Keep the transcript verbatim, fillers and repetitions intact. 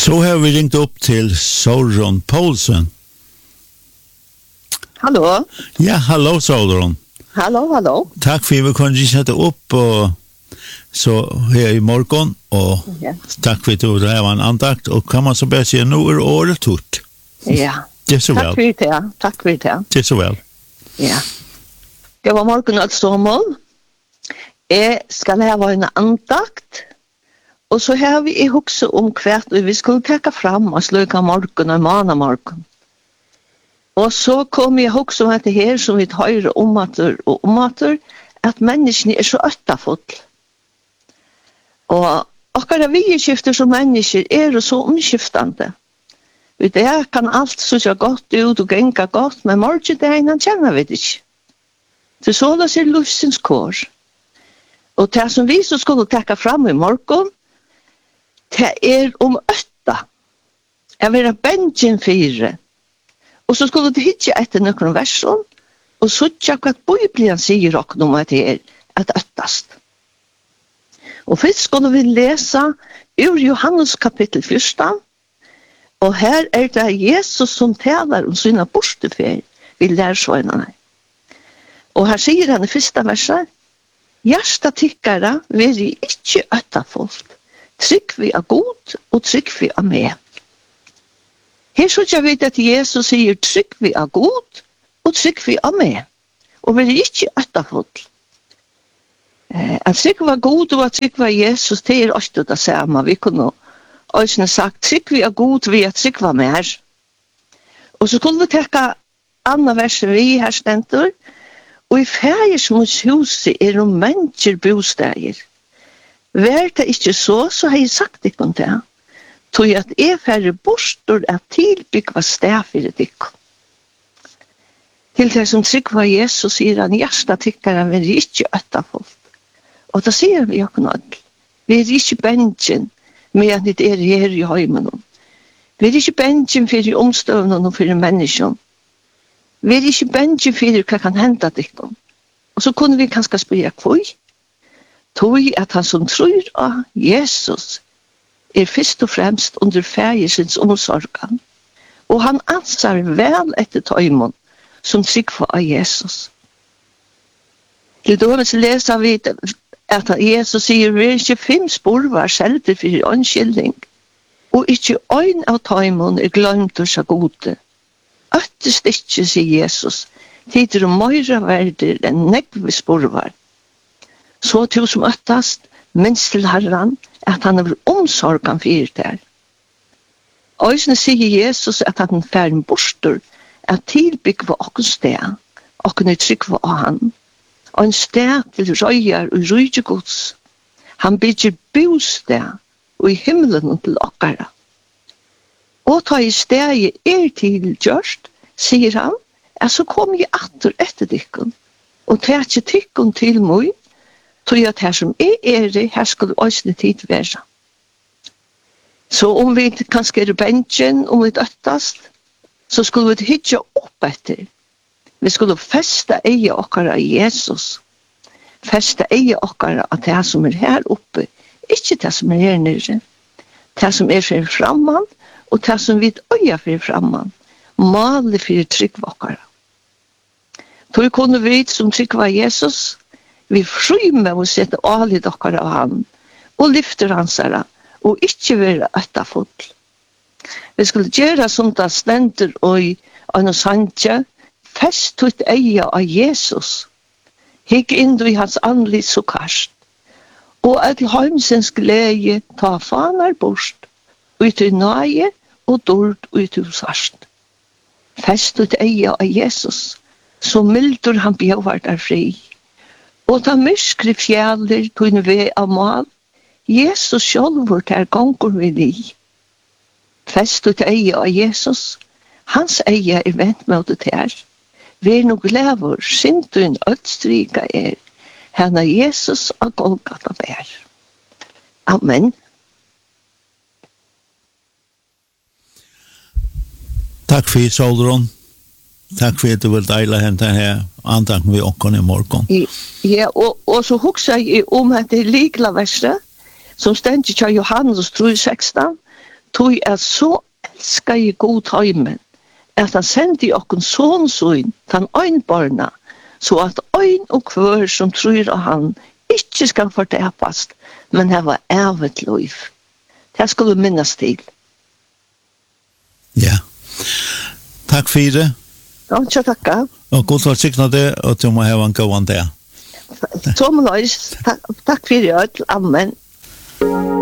Så har vi ringt upp till Solron Poulsen. Hallå? Ja, hallå Solron. Hallå, hallå. Tack för att vi kunde sätta upp och så här i morgon och ja. Tack för att du har en andakt och kan man så bara säga nu är året tort. Ja. Det är så väl. Tack för det. Tack för det. Det är så väl. Ja. Det var morgon att stå mål. Jag ska ha en andakt. Och så har vi i huxa om kvart och vi skulle täcka fram och sluka morgon och mana morgon. Och så kom jag huxa om det här som vi tar om att och om att att människan är så öttafull. Och akkurat vi skifter som människor är så omskiftande. Vi det kan allt så så gott ut och gänga gott men morgon det ena känner vi det inte. Det så det ser lustens kår. Och det som vi så skulle täcka fram i morgon det er om ötta. Jeg vil ha bensin fire. Og så skulle det hitje etter noen versen, og så tjekk at Bibelen sier også om at det er et øttast. Og først skulle vi lese ur Johannes kapittel fjorten, og her er det Jesus som taler om sine borstefer vi lærersvøynene. Og her sier han i første verset, «Hjärsta tykkere vil jeg ikke øttafullt, trygg vi er god og trygg vi er med. Her så jeg vet at Jesus sier trygg vi er god og trygg vi er med. Og vi er ikke øttafull. Eh, at trygg vi er god og at trygg vi er Jesus, det er også det samme. Vi kunne også sagt trygg vi er god, vi er trygg vi er med. Og så kunne vi tenke andre verset vi her stenter. Og i fægersmons huset er det mennesker bosteder. Vær det ikke så, så har jeg sagt det om det. Tog at jeg færre bostor at tilbygge stær for det. Til det som trygg var Jesus, sier han, hjärsta tykkere, vi er ikke øttafullt. Og da sier vi jo noe. Vi er ikke bensjen med at det er her i heimen. Vi er ikke bensjen for omstøvende og for mennesker. Vi er ikke bensjen for hva kan hende det. Og så kunne vi kanskje spørre hvor. Tog at han som tror av Jesus er først og fremst under fægesens omsorgen. Og han ansar vel etter tøymon som trygg av Jesus. Til dømes leser vi at Jesus sier vi er ikke fem sporvar skjelder for åndskilding, og ikke øyn av tøymon er glemt og så gode. Øttest ikke, sier Jesus, tid er møyre verder enn negve sporvar. Så til som øttast, minst til Herren, at han er omsorgen for det. Øysene sier Jesus at han er en bostor, at tilbygge var åkken sted, åkken er trygg av han, og en sted til røyer og røygegods. Han bygger bosted og i himmelen og til åkkere. Og ta i stedet er til gjørst, sier han, at så kommer jeg atter etter dykken, og tar ikke dykken til meg, tog at her som er er, her skulle også tid være. Så om vi kanskje er bensjen, om vi døttast, så skulle vi hitje opp etter. Vi skulle feste eie okkara av Jesus. Feste eie okkara av det som er her oppe, ikke det som er her nere. Det som er for framman, og det som vi øyer for framman. Male for trygg okkara. Tog kunne vi som trygg av Jesus, vi frymer og setter alle dere av han, og lyfter hans herre, og ikke være øttafull. Vi skulle gjøre som det stender og i en sandje, fest ut eie av Jesus, hikk inn i hans anlitt så karst, og at heimsens glede ta faner bort, ut i nøye og dård ut i sarst. Fest ut eie av Jesus, så mildur han bjøver der fri, og da myskri fjallir kunne vi av mal, Jesus sjálfur der gongur vi li. Fest ut eie av Jesus, hans eie er vent med det her. Vi er nok lever, sintun ødstrika er, henne Jesus av Golgata bær. Amen. Takk for Solron. Takk for at du vil deile henne her. Antakken vi åkken i morgen. Ja, og, og så husker jeg om at det likla verset, som stendte til Johannes tre seksten, tog er så elskar i god heimen, at han sendte okken sånn sånn, den øynbarna, så at øyn og kvør som tror av han ikke skal fortepast, men det var evet liv. Det skulle minnes til. Ja. Takk for det. Ja, ikke takk. Og godt var sikkert det, og du må ha en god dag. Så må jeg, takk for det, amen.